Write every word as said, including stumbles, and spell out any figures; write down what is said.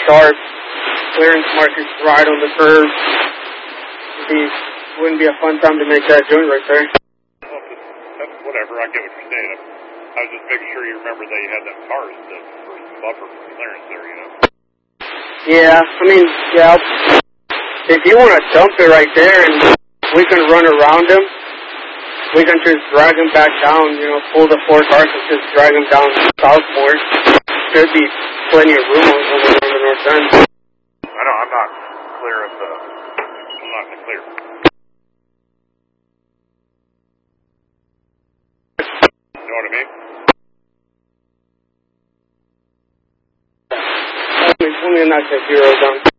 sharp clearance markers right on the curve. It wouldn't be a fun time to make that joint right there. Well, that's whatever. I get what you're saying. I was just making sure you remember that you had them cars to, for some buffer for clearance there, you know. Yeah, I mean, yeah. If you want to dump it right there and we can run around them, we can just drag them back down, you know, pull the four cars and just drag them down southward. Should be plenty of room over on the north end. I know, I'm not clear of the, I'm not in the clear. You know what I mean? Let me, let me knock that zero down.